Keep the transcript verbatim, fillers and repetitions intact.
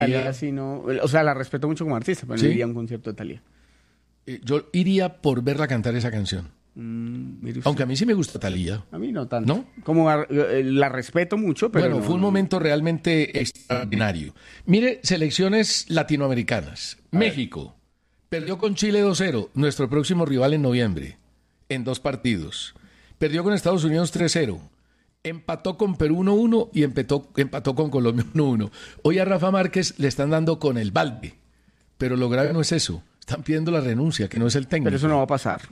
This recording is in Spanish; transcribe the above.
Talía sí no, o sea, la respeto mucho como artista, pero ¿Sí? no iría a un concierto de Talía. Eh, Yo iría por verla cantar esa canción. Mm, mire usted. Aunque a mí sí me gusta Thalía. A mí no tanto. ¿No? Como a- eh, la respeto mucho, pero Bueno, no, fue un no. momento realmente extraordinario. Mire, selecciones latinoamericanas. México perdió con Chile dos cero, nuestro próximo rival en noviembre, en dos partidos. Perdió con Estados Unidos tres cero. Empató con Perú uno uno y empató, empató con Colombia uno uno. Hoy a Rafa Márquez le están dando con el balde. Pero lo grave no es eso. Están pidiendo la renuncia, que no es el técnico. Pero eso no va a pasar.